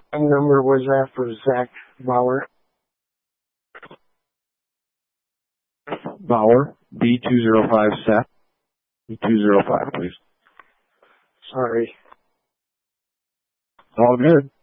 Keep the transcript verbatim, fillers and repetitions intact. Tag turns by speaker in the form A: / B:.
A: What number was that for Zach Bauer?
B: Bauer, B two zero five, Seth. B two zero five, please.
A: Sorry.
B: All good.